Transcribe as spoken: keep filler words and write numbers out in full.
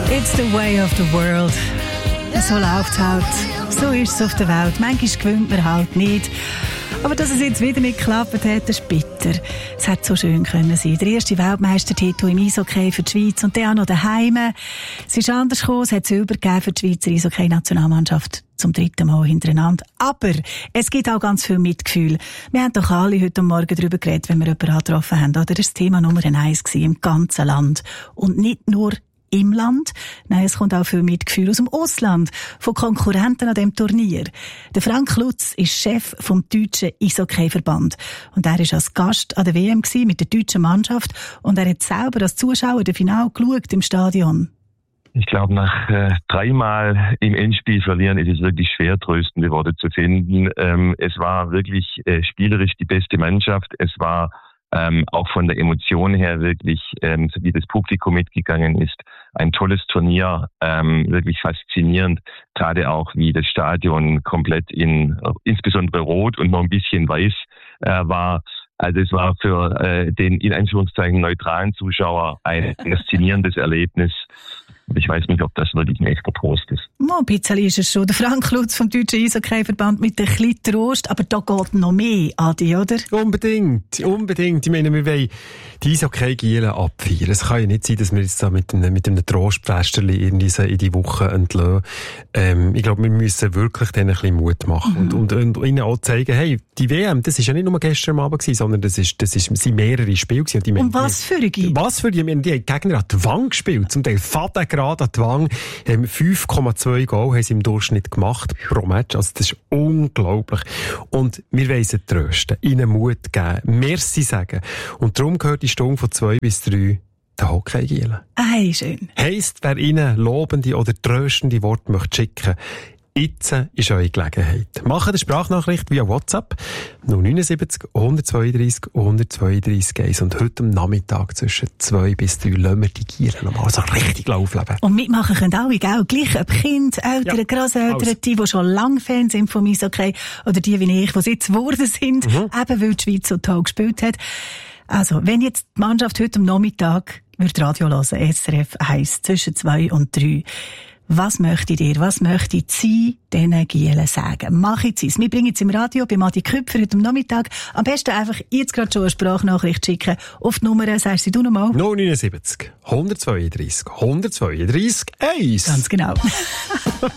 It's the way of the world. So läuft es halt. So ist es auf der Welt. Manchmal gewöhnt man halt nicht. Aber dass es jetzt wieder nicht geklappt hat, das ist bitter. Es hätte so schön können sein. Der erste Weltmeistertitel im Eishockey für die Schweiz und der auch noch daheim. Es ist anders gekommen. Es hat Silber gegeben für die Schweizer Eishockey-Nationalmannschaft zum dritten Mal hintereinander. Aber es gibt auch ganz viel Mitgefühl. Wir haben doch alle heute Morgen darüber geredet, wenn wir jemanden getroffen haben. Oder? Das war das Thema Nummer eins im ganzen Land. Und nicht nur im Land. Nein, es kommt auch viel Mitgefühl aus dem Ausland, von Konkurrenten an diesem Turnier. Der Frank Lutz ist Chef vom deutschen Eishockey-Verband. Und er war als Gast an der W M mit der deutschen Mannschaft und er hat selber als Zuschauer das Finale geschaut im Stadion. Ich glaube, nach äh, dreimal im Endspiel verlieren ist es wirklich schwer, tröstende Worte zu finden. Ähm, es war wirklich äh, spielerisch die beste Mannschaft. Es war Ähm, auch von der Emotion her wirklich, ähm, wie das Publikum mitgegangen ist, ein tolles Turnier, ähm, wirklich faszinierend, gerade auch wie das Stadion komplett in, insbesondere rot und noch ein bisschen weiß äh, war. Also es war für äh, den in Anführungszeichen neutralen Zuschauer ein faszinierendes Erlebnis. Ich weiß nicht, ob das wirklich ein echter Trost ist. Mal ein bisschen ist es schon. Der Frank Lutz vom Deutschen Eishockey-Verband mit ein bisschen Trost. Aber da geht noch mehr, Adi, oder? Unbedingt, unbedingt. Ich meine, wir wollen die Eishockey-Gielen abfeiern. Es kann ja nicht sein, dass wir jetzt da mit einem, mit einem Trostpflasterli irgendwie so in die Woche entlösen. Ähm, ich glaube, wir müssen wirklich denen ein bisschen Mut machen. Mhm. Und, und, und ihnen auch zeigen, hey, die W M, das ist ja nicht nur gestern Abend gewesen, sondern das ist, das ist, sind mehrere Spiele gewesen. Und, die und was für eine? Was für die? Die haben die Gegner an die Wand gespielt. Zum Teil Faden gerade an die Wand. fünf Komma zwei Goal haben sie im Durchschnitt gemacht pro Match. Also das ist unglaublich. Und wir wollen sie trösten, ihnen Mut geben, Merci sagen. Und darum gehört die Stunde von zwei bis drei der Hockey-Gielen. Ei, schön. Heisst, wer ihnen lobende oder tröstende Worte möchte schicken, jetzt ist eure Gelegenheit. Macht eine Sprachnachricht via WhatsApp null neun sieben null eins zwei drei eins zwei drei eins. Und heute am Nachmittag zwischen zwei bis drei lassen wir die Gielen nochmal so richtig aufleben. Und mitmachen können alle, gell? Gleich ob Kind, Eltern, ja, Grosseltern, die, die schon lange Fans sind vom Eishockey, oder die wie ich, die jetzt geworden sind, mhm. eben weil die Schweiz so toll gespielt hat. Also, wenn jetzt die Mannschaft heute am Nachmittag würde Radio hören, S R F eins, zwischen zwei und drei, was möchtet ihr, was möchtet sie diesen Gielen sagen? Machet es. Wir bringen es im Radio bei Adi Küpfer heute am Nachmittag. Am besten einfach jetzt gerade schon eine Sprachnachricht schicken auf die Nummer, sagst du nochmal? null neun sieben null eins zwei drei eins zwei drei eins. Ganz genau.